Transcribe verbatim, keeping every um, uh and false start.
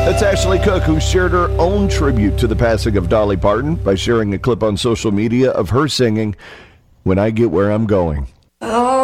That's Ashley Cook, who shared her own tribute to the passing of Dolly Parton by sharing a clip on social media of her singing, "When I Get Where I'm Going." Oh.